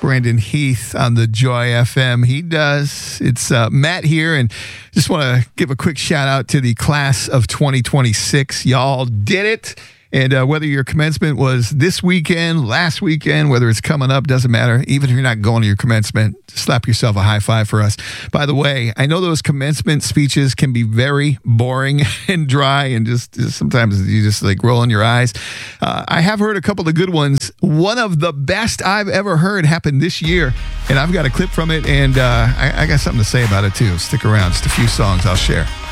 Brandon Heath on the Joy FM. He does. It's Matt here, and just want to give a quick shout out to the class of 2026. Y'all did it. And whether your commencement was this weekend, last weekend, whether it's coming up, doesn't matter. Even if you're not going to your commencement, slap yourself a high five for us. By the way, I know those commencement speeches can be very boring and dry, and just sometimes you just like rolling your eyes. I have heard a couple of good ones. One of the best I've ever heard happened this year, and I've got a clip from it, and I got something to say about it too. Stick around. Just a few songs I'll share.